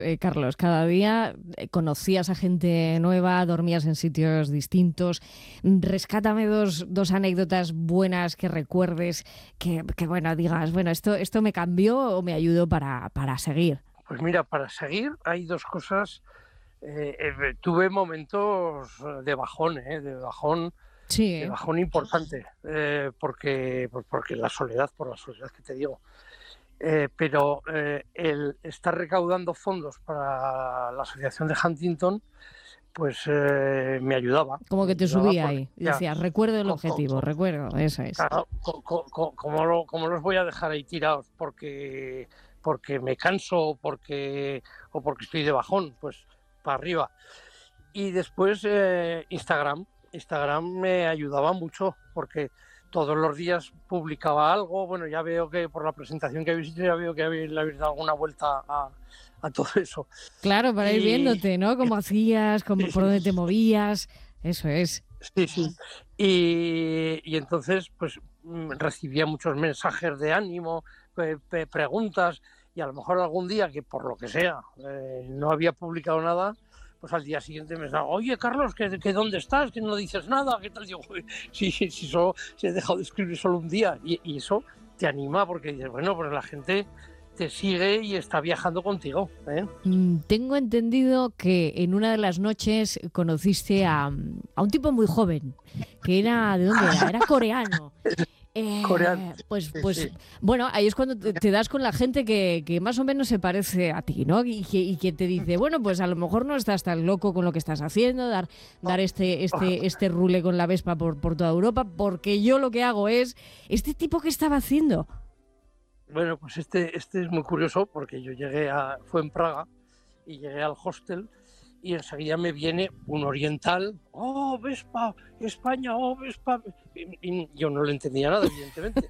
Carlos, cada día conocías a gente nueva, dormías en sitios distintos. Rescátame dos anécdotas buenas que recuerdes, que bueno, digas, bueno, esto me cambió o me ayudó para seguir. Pues mira, para seguir hay dos cosas. Tuve momentos de Sí, bajón importante, porque por la soledad que te digo. Pero el estar recaudando fondos para la asociación de Huntington, pues como me que te ayudaba subía porque ahí y ya, decías, recuerdo el co- co- objetivo, co- recuerdo, eso es. claro, ¿cómo los voy a dejar ahí tirados? Porque me canso o porque estoy de bajón, pues para arriba. Y después Instagram. Instagram me ayudaba mucho porque todos los días publicaba algo. Bueno, ya veo que por la presentación que habéis hecho, ya veo que le habéis dado alguna vuelta a todo eso. Claro, para ir Y viéndote, ¿no? Cómo hacías, sí, por sí, dónde te movías, eso es. sí, sí. Y entonces, pues recibía muchos mensajes de ánimo, preguntas, y a lo mejor algún día que por lo que sea no había publicado nada, pues al día siguiente me decía, oye Carlos, que dónde estás, que no dices nada, qué tal. Digo, si he dejado de escribir solo un día, y eso te anima porque dices, bueno, pues la gente te sigue y está viajando contigo, ¿eh? Tengo entendido que en una de las noches conociste a un tipo muy joven, que era, ¿de dónde era? Era coreano. Coreano. Sí, Pues sí. bueno, ahí es cuando te das con la gente que más o menos se parece a ti, ¿no? Y que te dice, bueno, pues a lo mejor no estás tan loco con lo que estás haciendo, dar este rule con la Vespa por toda Europa, porque yo lo que hago es, este tipo que estaba haciendo. Bueno, pues este es muy curioso porque fue en Praga y llegué al hostel y enseguida me viene un oriental, oh, Vespa, España, oh, Vespa. Y yo no le entendía nada, evidentemente.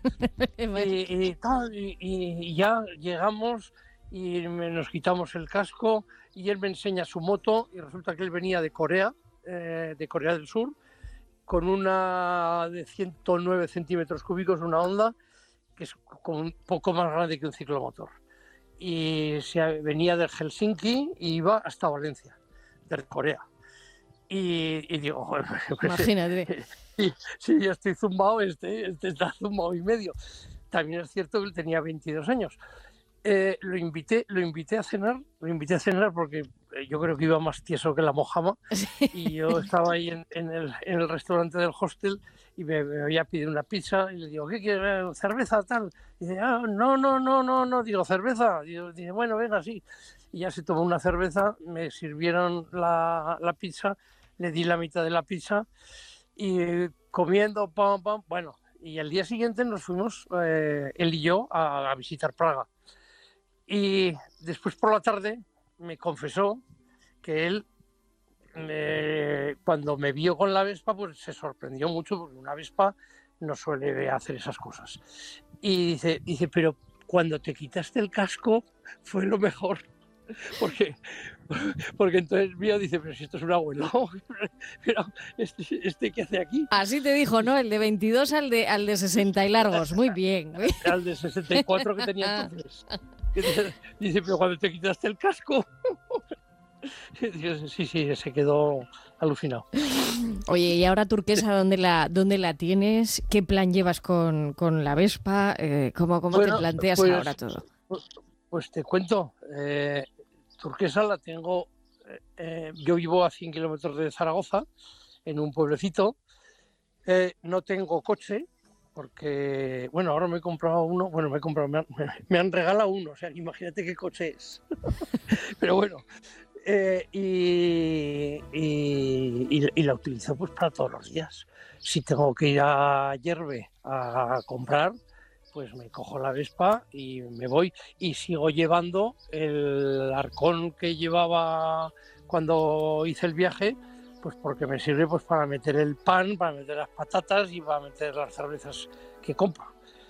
Y ya llegamos y nos quitamos el casco y él me enseña su moto y resulta que él venía de Corea del Sur, con una de 109 centímetros cúbicos, una Honda, que es como un poco más grande que un ciclomotor. Y venía de Helsinki y iba hasta Valencia, de Corea. Y digo, joder, pues, Imagínate. sí, yo estoy zumbado, este está zumbado y medio. También es cierto que él tenía 22 años. Lo invité a cenar porque yo creo que iba más tieso que la mojama, y yo estaba ahí en el restaurante del hostel y me había pedido una pizza y le digo, ¿qué quieres? ¿Cerveza tal? Y dice, no, no, no, no, no, digo, ¿cerveza? Dice, bueno, venga, sí. Y ya se tomó una cerveza, me sirvieron la pizza, le di la mitad de la pizza y comiendo, pam, pam, bueno. Y al día siguiente nos fuimos, él y yo, a visitar Praga. Y después por la tarde me confesó que él, cuando me vio con la Vespa, pues se sorprendió mucho porque una Vespa no suele hacer esas cosas. Y dice, pero cuando te quitaste el casco fue lo mejor. Porque, porque entonces mío dice, pero si esto es un abuelo, pero este ¿qué hace aquí? Así te dijo, ¿no? El de 22 al de 60 y largos. Muy bien. Al de 64 que tenía entonces. Dice, pero cuando te quitaste el casco. Sí, sí, se quedó alucinado. Oye, y ahora Turquesa, ¿dónde la tienes? ¿Qué plan llevas con la Vespa? ¿Cómo te Bueno, planteas ahora pues, todo? pues te cuento, Turquesa la tengo, yo vivo a 100 kilómetros de Zaragoza, en un pueblecito, no tengo coche, porque, bueno, ahora me he comprado uno, bueno, me han regalado uno, o sea, imagínate qué coche es. Pero bueno, y la utilizo pues para todos los días. Si tengo que ir a Yerbe a comprar, pues me cojo la Vespa y me voy, y sigo llevando el arcón que llevaba cuando hice el viaje, pues porque me sirve pues para meter el pan, para meter las patatas y para meter las cervezas que compro.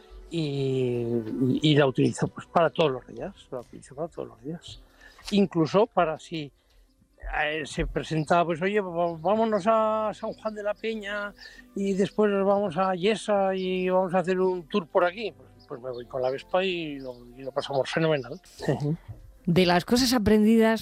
Y la utilizo pues para todos los días, incluso para si se presenta, pues oye, vámonos a San Juan de la Peña y después nos vamos a Yesa y vamos a hacer un tour por aquí, pues me voy con la Vespa y lo pasamos fenomenal. De las cosas aprendidas